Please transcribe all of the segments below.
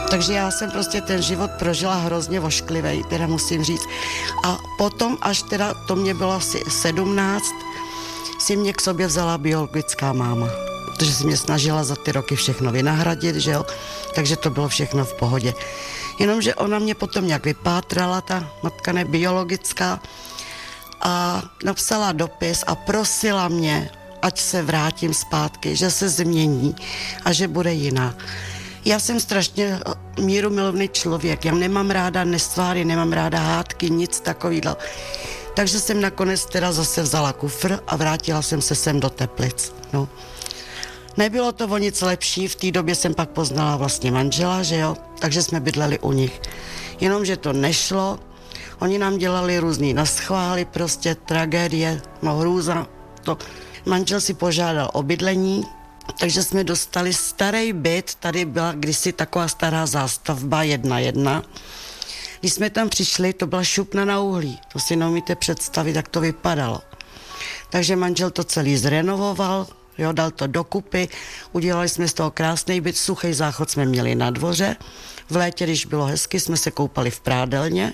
Takže já jsem prostě ten život prožila hrozně vošklivej, teda musím říct. A potom, až teda to mě bylo asi 17, si mě k sobě vzala biologická máma. Protože se mě snažila za ty roky všechno vynahradit, že jo. Takže to bylo všechno v pohodě. Jenomže ona mě potom nějak vypátrala, ta matka nebiologická, a napsala dopis a prosila mě, ať se vrátím zpátky, že se změní a že bude jiná. Já jsem strašně mírumilovný člověk, já nemám ráda nesváry, nemám ráda hádky, nic takového. Takže jsem nakonec teda zase vzala kufr a vrátila jsem se sem do Teplic. No. Nebylo to o nic lepší, v té době jsem pak poznala vlastně manžela, že jo, takže jsme bydleli u nich. Jenomže to nešlo, oni nám dělali různý naschvály, prostě tragédie, no hrůza. To. Manžel si požádal o bydlení, takže jsme dostali starý byt, tady byla kdysi taková stará zástavba 1:1. Když jsme tam přišli, to byla šupna na uhlí, to si neumíte představit, jak to vypadalo. Takže manžel to celý zrenovoval, jo, dal to dokupy, udělali jsme z toho krásný byt, suchý záchod jsme měli na dvoře, v létě, když bylo hezky, jsme se koupali v prádelně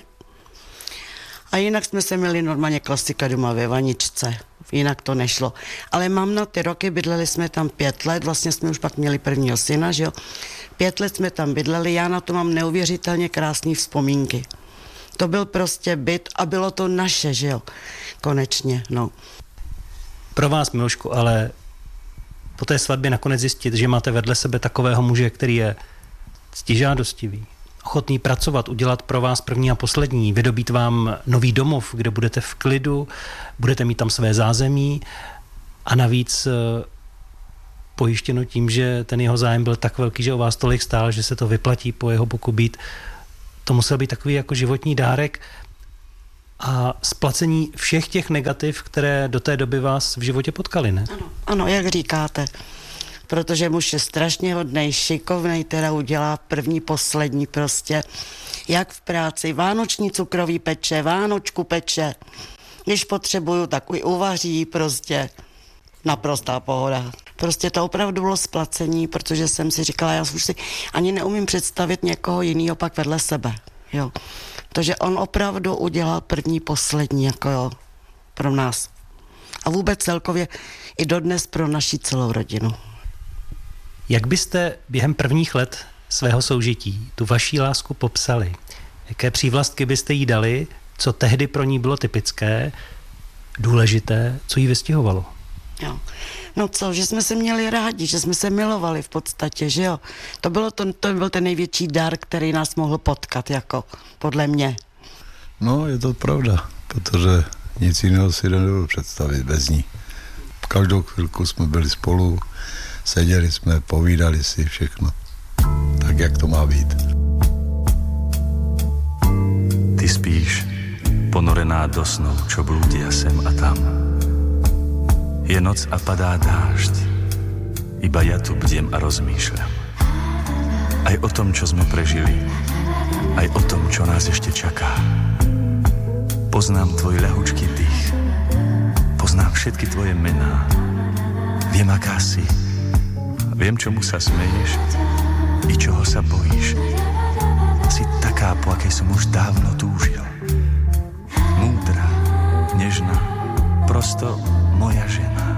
a jinak jsme se měli normálně klasika doma ve vaničce, jinak to nešlo. Ale mám na ty roky, bydleli jsme tam 5 let, vlastně jsme už pak měli prvního syna, že jo. 5 let jsme tam bydleli, já na to mám neuvěřitelně krásné vzpomínky. To byl prostě byt a bylo to naše, že jo, konečně, no. Pro vás, Milošku, ale po té svatbě nakonec zjistit, že máte vedle sebe takového muže, který je ctižádostivý, ochotný pracovat, udělat pro vás první a poslední, vydobít vám nový domov, kde budete v klidu, budete mít tam své zázemí a navíc pojištěno tím, že ten jeho zájem byl tak velký, že o vás tolik stál, že se to vyplatí po jeho boku být. To musel být takový jako životní dárek a splacení všech těch negativ, které do té doby vás v životě potkaly, ne? Ano, jak říkáte. Protože muž je strašně hodnej, šikovnej, teda udělá první, poslední prostě. Jak v práci, vánoční cukrový peče, vánočku peče. Když potřebuju, tak uvaří prostě. Naprostá pohoda. Prostě to opravdu bylo splacení, protože jsem si říkala, já už si ani neumím představit někoho jiného pak vedle sebe. Jo. Takže on opravdu udělal první, poslední, jako jo, pro nás. A vůbec celkově i dodnes pro naši celou rodinu. Jak byste během prvních let svého soužití tu vaší lásku popsali? Jaké přívlastky byste jí dali, co tehdy pro ní bylo typické, důležité, co jí vystihovalo? Jo. No co, že jsme se měli rádi, že jsme se milovali v podstatě, že jo. To byl ten největší dar, který nás mohl potkat, jako podle mě. No, je to pravda, protože nic jiného si nedovedu představit bez ní. Každou chvilku jsme byli spolu, seděli jsme, povídali si všechno. Tak, jak to má být. Ty spíš, ponorená do snov, čo blúdia sem a tam. Je noc a padá dážď, iba ja tu bdiem a rozmýšľam. Aj o tom, čo sme prežili, aj o tom, čo nás ešte čaká. Poznám tvoj ľahučký dých, poznám všetky tvoje mená. Viem, aká si, viem, čomu sa smeješ i čoho sa bojíš. Si taká, po akej som už dávno túžil. Múdra, nežná, prosto moja žena.